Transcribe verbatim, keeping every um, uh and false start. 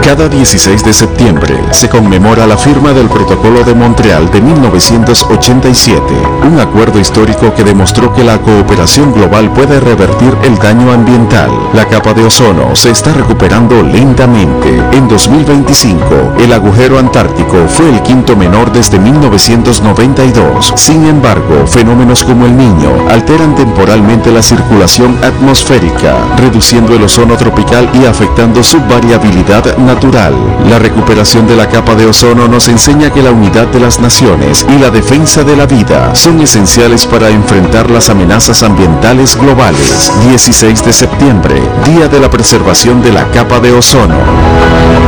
Cada dieciséis de septiembre se conmemora la firma del Protocolo de Montreal de mil novecientos ochenta y siete, un acuerdo histórico que demostró que la cooperación global puede revertir el daño ambiental. La capa de ozono se está recuperando lentamente. En dos mil veinticinco, el agujero antártico fue el quinto menor desde mil novecientos noventa y dos. Sin embargo, fenómenos como el Niño alteran temporalmente la circulación atmosférica, reduciendo el ozono tropical y afectando su variabilidad natural. La recuperación de la capa de ozono nos enseña que la unidad de las naciones y la defensa de la vida son esenciales para enfrentar las amenazas ambientales globales. dieciséis de septiembre, Día de la Preservación de la Capa de Ozono.